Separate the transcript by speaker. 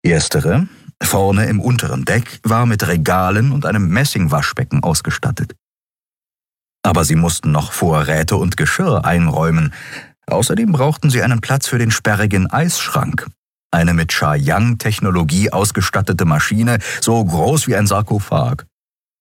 Speaker 1: Erstere, vorne im unteren Deck, war mit Regalen und einem Messingwaschbecken ausgestattet. Aber sie mussten noch Vorräte und Geschirr einräumen. Außerdem brauchten sie einen Platz für den sperrigen Eisschrank. Eine mit Sha-Yang-Technologie ausgestattete Maschine, so groß wie ein Sarkophag.